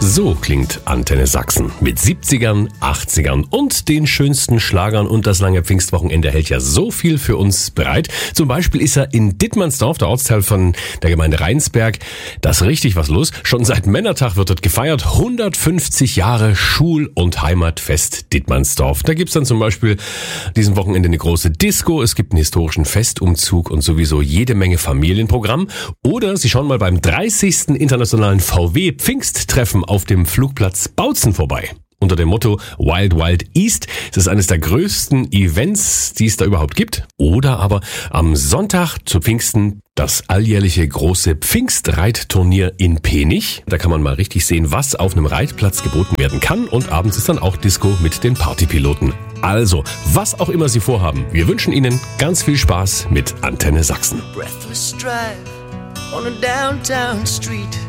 So klingt Antenne Sachsen mit 70ern, 80ern und den schönsten Schlagern, und das lange Pfingstwochenende hält ja so viel für uns bereit. Zum Beispiel ist er in Dittmannsdorf, der Ortsteil von der Gemeinde Rheinsberg. Da ist richtig was los. Schon seit Männertag wird dort gefeiert. 150 Jahre Schul- und Heimatfest Dittmannsdorf. Da gibt's dann zum Beispiel diesem Wochenende eine große Disco. Es gibt einen historischen Festumzug und sowieso jede Menge Familienprogramm. Oder Sie schauen mal beim 30. internationalen VW Pfingsttreffen auf dem Flugplatz Bautzen vorbei. Unter dem Motto Wild Wild East. Das ist eines der größten Events, die es da überhaupt gibt. Oder aber am Sonntag zu Pfingsten das alljährliche große Pfingstreitturnier in Penich. Da kann man mal richtig sehen, was auf einem Reitplatz geboten werden kann. Und abends ist dann auch Disco mit den Partypiloten. Also, was auch immer Sie vorhaben, wir wünschen Ihnen ganz viel Spaß mit Antenne Sachsen. Breathless drive on a downtown street.